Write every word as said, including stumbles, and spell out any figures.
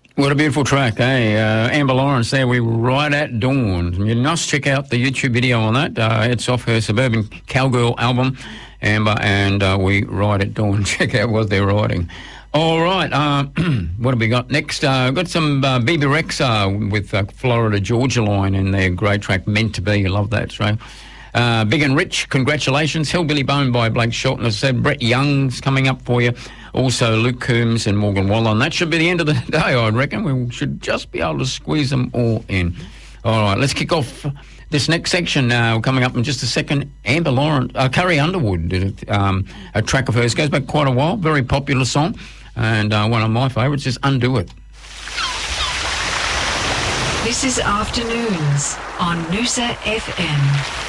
What a beautiful track, eh? Uh, Amber Lawrence there, We Ride at Dawn. You must check out the YouTube video on that. Uh, it's off her Suburban Cowgirl album, Amber, and uh, We Ride at Dawn. Check out what they're riding. All right, uh, what have we got next? Uh, got some uh, B B Rex uh, with uh, Florida Georgia Line and their great track, Meant to Be. I love that, right? Uh, Big and Rich, congratulations. Hillbilly Bone by Blake Shelton. As I said, Brett Young's coming up for you. Also, Luke Coombs and Morgan Wallen. That should be the end of the day, I reckon. We should just be able to squeeze them all in. All right, let's kick off this next section now. Coming up in just a second, Amber Lawrence, uh, Carrie Underwood, um, a track of hers, goes back quite a while, very popular song, and uh, one of my favourites is Undo It. This is Afternoons on Noosa F M.